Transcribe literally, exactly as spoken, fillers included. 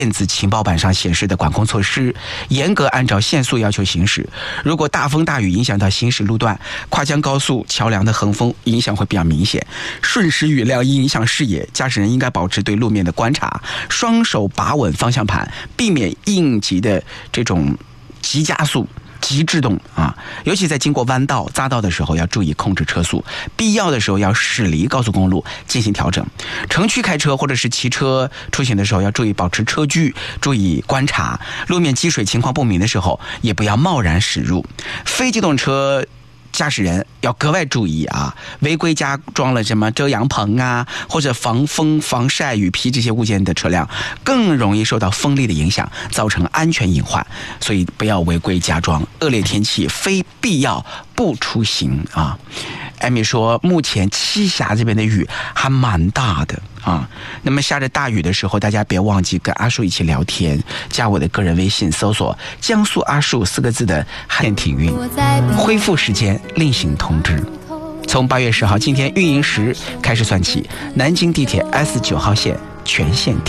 电子情报板上显示的管控措施，严格按照限速要求行驶。如果大风大雨影响到行驶路段，跨江高速桥梁的横风影响会比较明显，瞬时雨量影响视野，驾驶人应该保持对路面的观察，双手把稳方向盘，避免应急的这种急加速急制动啊，尤其在经过弯道匝道的时候要注意控制车速，必要的时候要驶离高速公路进行调整。城区开车或者是骑车出行的时候要注意保持车距，注意观察，路面积水情况不明的时候也不要贸然驶入。非机动车驾驶人要格外注意啊，违规加装了什么遮阳棚啊，或者防风防晒雨披这些物件的车辆更容易受到风力的影响，造成安全隐患，所以不要违规加装。恶劣天气非必要不出行啊。艾米说目前栖霞这边的雨还蛮大的啊，那么下着大雨的时候，大家别忘记跟阿树一起聊天，加我的个人微信，搜索江苏阿树四个字的汉体运，恢复时间另行通知。从八月十号今天运营时开始算起，南京地铁 S 九号线全线停。